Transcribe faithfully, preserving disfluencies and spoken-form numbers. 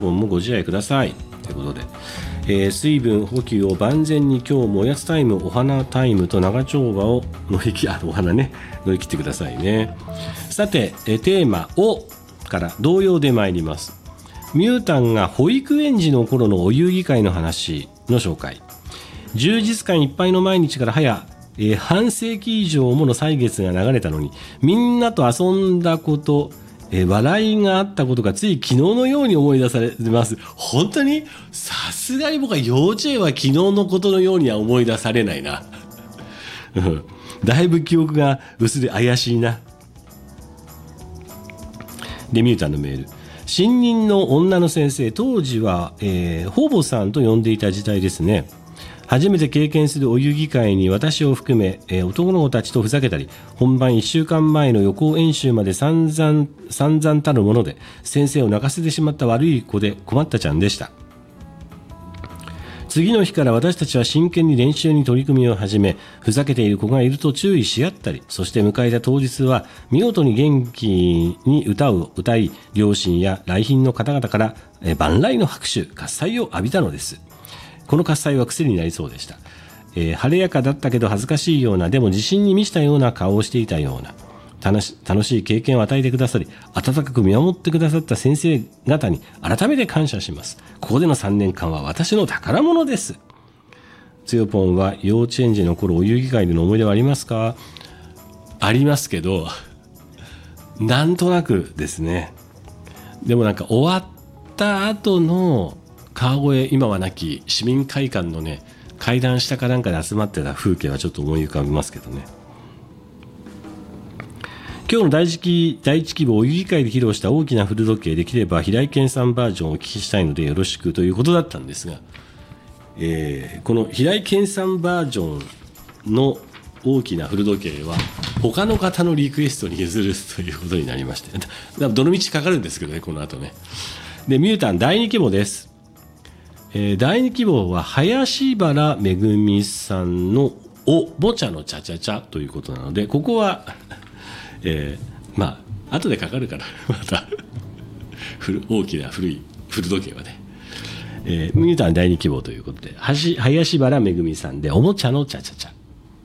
もご自愛くださいということで、えー、水分補給を万全に今日もおやつタイム、お花タイムと長丁場を乗り切あお花ね乗り切ってくださいね。さて、えー、テーマをから同様で参ります。ミュータンが保育園児の頃のお遊戯会の話の紹介。充実感いっぱいの毎日から早、えー、半世紀以上もの歳月が流れたのに、みんなと遊んだこと、えー、笑いがあったことがつい昨日のように思い出されます。本当にさすがに僕は幼稚園は昨日のことのようには思い出されないなだいぶ記憶が薄れ怪しいな。でミュータンのメール。新任の女の先生、当時は、えー、ほぼさんと呼んでいた時代ですね。初めて経験するお遊戯会に私を含め、えー、男の子たちとふざけたり、本番いっしゅうかんまえの予行演習まで散々散々たるもので先生を泣かせてしまった悪い子で困ったちゃんでした。次の日から私たちは真剣に練習に取り組みを始め、ふざけている子がいると注意し合ったり、そして迎えた当日は見事に元気に歌を歌い、両親や来賓の方々から万来の拍手喝采を浴びたのです。この喝采は癖になりそうでした。えー、晴れやかだったけど恥ずかしいような、でも自信に満ちたような顔をしていたような、楽し、楽しい経験を与えてくださり、温かく見守ってくださった先生方に改めて感謝します。ここでのさんねんかんは私の宝物です。つよぽんは幼稚園児の頃お遊戯会での思い出はありますか？ありますけど、なんとなくですね。でもなんか終わった後の川越、今はなき市民会館のね、階段下かなんかで集まってた風景はちょっと思い浮かびますけどね。今日の第一第一規模お遊戯会で披露した大きな古時計、できれば平井堅さんバージョンをお聞きしたいのでよろしくということだったんですが、えー、この平井堅さんバージョンの大きな古時計は他の方のリクエストに譲るということになりまして、だからどの道かかるんですけどね、この後ね。でミュータンだいに規模です。えー、だいに規模は林原めぐみさんのおもちゃのチャチャチャということなので、ここはえー、まあ後でかかるからまた大きな古い古時計はね、えー、ミュータンだいに規模ということで林原めぐみさんでおもちゃのチャチャチャ。